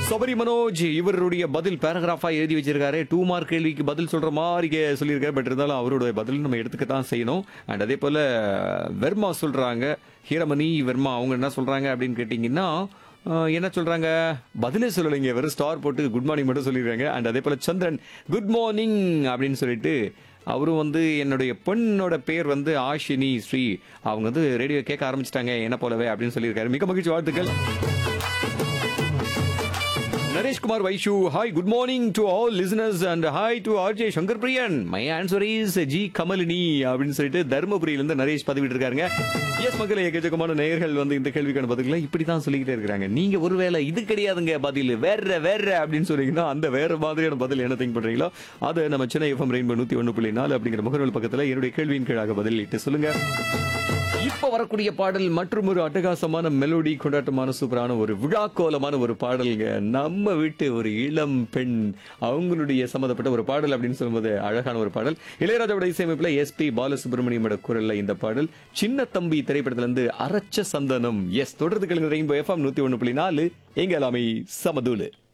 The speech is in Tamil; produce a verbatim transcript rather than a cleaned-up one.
சபரி மனோஜ் இவருடைய பதில் பேராகிராஃபா எழுதி வச்சிருக்காரு. டூ மார்க் கேள்விக்கு பதில் சொல்ற மாதிரி கே- சொல்லியிருக்காரு. பட் இருந்தாலும் அவருடைய பதில் நம்ம எடுத்துக்கத்தான் செய்யணும். அண்ட் அதே போல வெர்மா சொல்றாங்க, ஹீரமணி வெர்மா அவங்க என்ன சொல்றாங்க அப்படின்னு கேட்டீங்கன்னா, அஹ், என்ன சொல்றாங்க, பதிலே சொல்லலைங்க, வெறும் ஸ்டார் போட்டு குட் மார்னிங் மட்டும் சொல்லியிருக்காங்க. அண்ட் அதே போல சந்திரன் குட் மார்னிங் அப்படின்னு சொல்லிட்டு அவரும் வந்து என்னுடைய பெண்ணோட பேர் வந்து ஆஷினி ஸ்ரீ, அவங்க வந்து ரேடியோ கேட்க ஆரம்பிச்சிட்டாங்க என்ன போலவே அப்படின்னு சொல்லியிருக்காரு. மிக மகிழ்ச்சி, வாழ்த்துக்கள். Naresh Kumar Vaishu, hi good morning to all listeners and hi to RJ Shankar Priyan. My answer is G Kamalini அப்படின்னு சொல்லிட்டு தருமபுரியிலிருந்து நரேஷ் பதிவிட்டு இருக்காங்க. எஸ் மக்களே, எக்கச்சக்கமான நேயர்கள் வந்து இந்த கேள்விக்கான பதில்களை இப்படி தான் சொல்லிக்கிட்டே இருக்கிறாங்க. நீங்க ஒருவேளை இது கிடையாதுங்க பதில், வேற வேற அப்படின்னு சொன்னீங்கன்னா அந்த வேற மாதிரியான பதில் என்ன திங்க் பண்றீங்களோ அதை நம்ம சென்னை எஃப்எம் ரெயின்போ நூத்தி ஒன்று புள்ளி நாலு அப்படிங்கிற முகநூல் பக்கத்துல என்னுடைய கேள்வியின் கீழாக பதிலிட்டு சொல்லுங்க. இப்ப வரக்கூடிய பாடல் மற்றும் ஒரு அட்டகாசமான மெலோடி, கொண்டாட்டமான சூப்பரான ஒரு விழாக்கோலமான ஒரு பாடல்ங்க. நம்ம வீட்டு ஒரு இளம் பெண் அவங்களுடைய சம்மந்தப்பட்ட ஒரு பாடல் அப்படின்னு சொல்லும்போது அழகான ஒரு பாடல். இளையராஜாவோட இசையமைப்புல எஸ் பி பாலசுப்ரமணியமோட குரல்ல இந்த பாடல் சின்ன தம்பி திரைப்படத்துல இருந்து அரச்ச சந்தனம். எஸ், தொடர்ந்து கேளுங்க ரெயின்போ எஃப்எம் நூத்தி ஒன்று புள்ளி நாலு, எங்க எல்லாமே சமதூளு.